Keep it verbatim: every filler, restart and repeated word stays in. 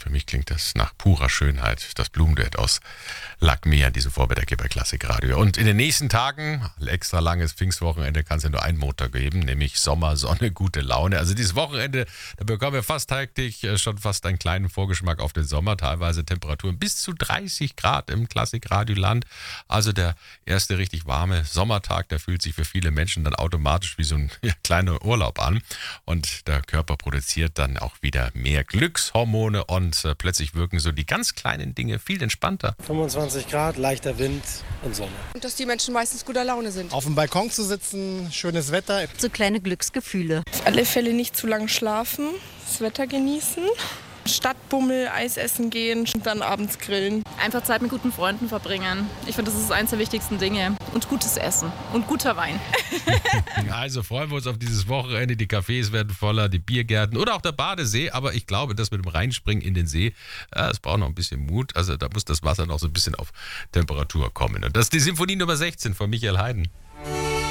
Für mich klingt das nach purer Schönheit. Das Blumenduett aus Lackmeer, diese Vormittag bei Klassikradio. Und in den nächsten Tagen, extra langes Pfingstwochenende, kann es ja nur einen Motor geben, nämlich Sommer, Sonne, gute Laune. Also dieses Wochenende, da bekommen wir fast täglich schon fast einen kleinen Vorgeschmack auf den Sommer. Teilweise Temperaturen bis zu dreißig Grad im Klassikradioland. Also der erste richtig warme Sommertag, der fühlt sich für viele Menschen dann automatisch wie so ein ja, kleiner Urlaub an. Und der Körper produziert dann auch wieder mehr Glückshormone und äh, plötzlich wirken so die ganz kleinen Dinge viel entspannter. fünfundzwanzig Grad, leichter Wind und Sonne. Und dass die Menschen meistens guter Laune sind. Auf dem Balkon zu sitzen, schönes Wetter. So kleine Glücksgefühle. Auf alle Fälle nicht zu lang schlafen, das Wetter genießen. Stadtbummel, Eis essen gehen und dann abends grillen. Einfach Zeit mit guten Freunden verbringen. Ich finde, das ist eines der wichtigsten Dinge. Und gutes Essen und guter Wein. Also freuen wir uns auf dieses Wochenende. Die Cafés werden voller, die Biergärten oder auch der Badesee. Aber ich glaube, das mit dem Reinspringen in den See, es braucht noch ein bisschen Mut. Also da muss das Wasser noch so ein bisschen auf Temperatur kommen. Und das ist die Symphonie Nummer sechzehn von Michael Haydn.